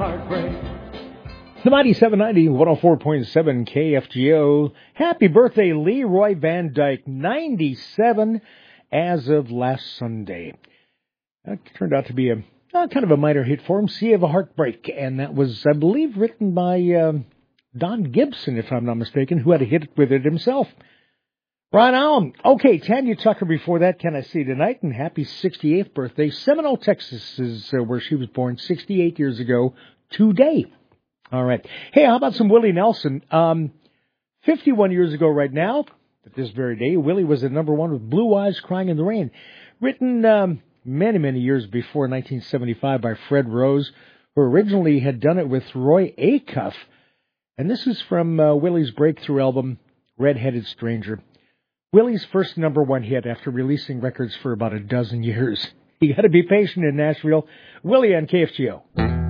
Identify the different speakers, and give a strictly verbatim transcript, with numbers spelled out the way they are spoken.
Speaker 1: heartbreak. The ninety-seven ninety, one oh four point seven K F G O. Happy birthday, Leroy Van Dyke, ninety-seven as of last Sunday. That turned out to be a uh, kind of a minor hit for him, Sea of a Heartbreak, and that was, I believe, written by uh, Don Gibson, if I'm not mistaken, who had a hit with it himself. Right on. Okay, Tanya Tucker before that, Can I See You Tonight, and happy sixty-eighth birthday. Seminole, Texas is uh, where she was born sixty-eight years ago today. All right. Hey, how about some Willie Nelson? Um, fifty-one years ago right now, at this very day, Willie was at number one with Blue Eyes Crying in the Rain. Written um, many, many years before nineteen seventy-five by Fred Rose, who originally had done it with Roy Acuff. And this is from uh, Willie's breakthrough album, Red-Headed Stranger. Willie's first number one hit after releasing records for about a dozen years. You got to be patient in Nashville. Willie on K F G O.